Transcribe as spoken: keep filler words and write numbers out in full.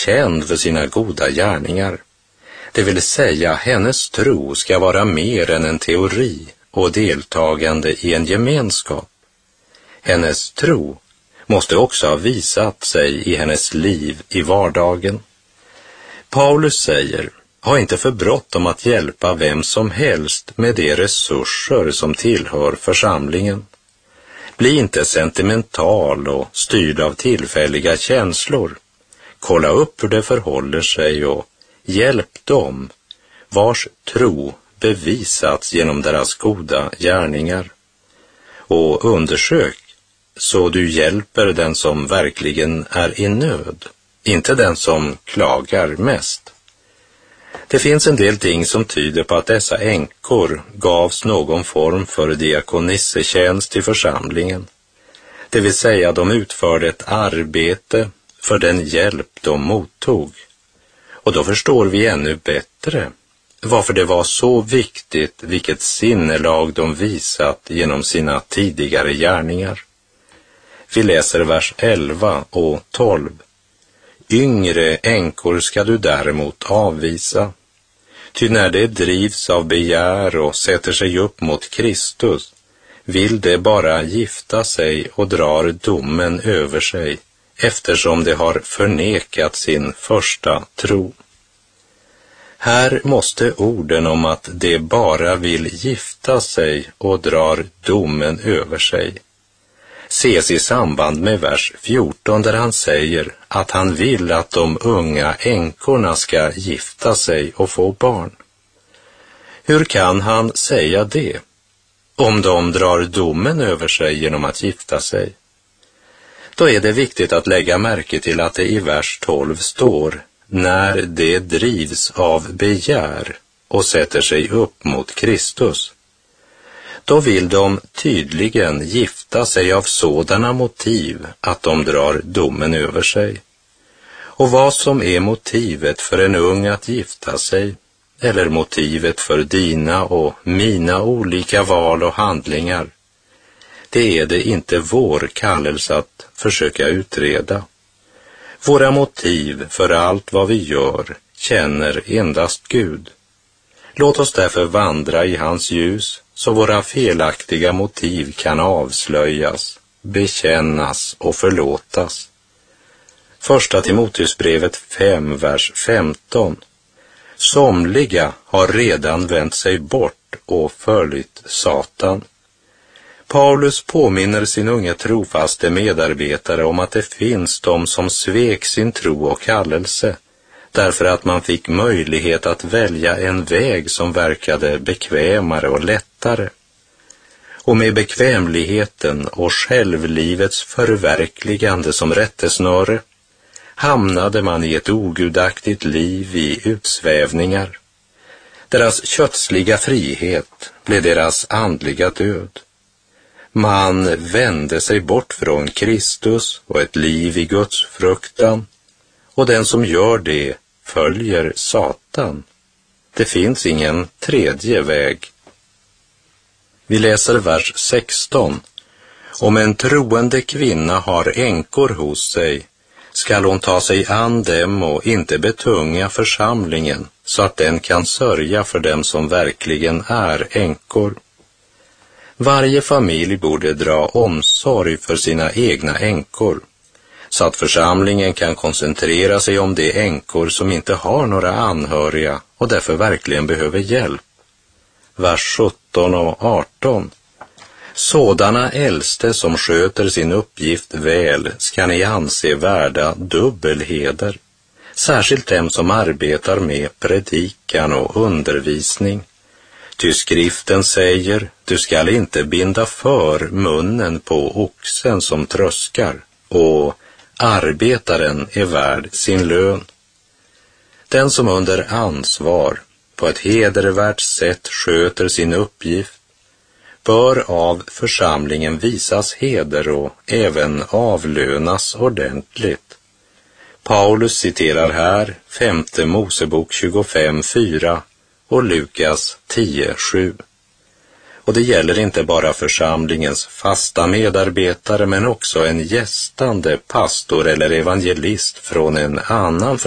känd för sina goda gärningar. Det vill säga, hennes tro ska vara mer än en teori och deltagande i en gemenskap. Hennes tro måste också ha visat sig i hennes liv i vardagen. Paulus säger, ha inte för bråttom att hjälpa vem som helst med de resurser som tillhör församlingen. Bli inte sentimental och styrd av tillfälliga känslor. Kolla upp hur det förhåller sig och hjälp dem vars tro bevisats genom deras goda gärningar. Och undersök så du hjälper den som verkligen är i nöd, inte den som klagar mest. Det finns en del ting som tyder på att dessa änkor gavs någon form för diakonissetjänst i församlingen. Det vill säga, de utförde ett arbete för den hjälp de mottog. Och då förstår vi ännu bättre varför det var så viktigt vilket sinnelag de visat genom sina tidigare gärningar. Vi läser vers elva och tolv. Yngre änkor ska du däremot avvisa. Ty när det drivs av begär och sätter sig upp mot Kristus, vill det bara gifta sig och drar domen över sig, eftersom det har förnekat sin första tro. Här måste orden om att det bara vill gifta sig och drar domen över sig ses i samband med vers fjorton, där han säger att han vill att de unga änkorna ska gifta sig och få barn. Hur kan han säga det om de drar domen över sig genom att gifta sig? Då är det viktigt att lägga märke till att det i vers tolv står när det drivs av begär och sätter sig upp mot Kristus. Då vill de tydligen gifta sig av sådana motiv att de drar domen över sig. Och vad som är motivet för en ung att gifta sig, eller motivet för dina och mina olika val och handlingar, det är det inte vår kallelse att försöka utreda. Våra motiv för allt vad vi gör känner endast Gud. Låt oss därför vandra i hans ljus, så våra felaktiga motiv kan avslöjas, bekännas och förlåtas. Första Timoteusbrevet fem, vers femton. Somliga har redan vänt sig bort och följt Satan. Paulus påminner sin unga trofaste medarbetare om att det finns de som svek sin tro och kallelse, därför att man fick möjlighet att välja en väg som verkade bekvämare och lättare. Och med bekvämligheten och självlivets förverkligande som rättesnöre hamnade man i ett ogudaktigt liv i utsvävningar. Deras kötsliga frihet blev deras andliga död. Man vände sig bort från Kristus och ett liv i Guds fruktan, och den som gör det följer Satan. Det finns ingen tredje väg. Vi läser vers sexton. Om en troende kvinna har änkor hos sig, skall hon ta sig an dem och inte betunga församlingen, så att den kan sörja för dem som verkligen är änkor. Varje familj borde dra omsorg för sina egna änkor, så att församlingen kan koncentrera sig om de änkor som inte har några anhöriga och därför verkligen behöver hjälp. Vers sjutton och arton. Sådana äldste som sköter sin uppgift väl ska ni anse värda dubbelheder, särskilt dem som arbetar med predikan och undervisning. Ty skriften säger, du skall inte binda för munnen på oxen som tröskar, och arbetaren är värd sin lön. Den som under ansvar på ett hedervärt sätt sköter sin uppgift bör av församlingen visas heder och även avlönas ordentligt. Paulus citerar här femte Mosebok tjugofem fyra och Lukas tio sju. Och det gäller inte bara församlingens fasta medarbetare, men också en gästande pastor eller evangelist från en annan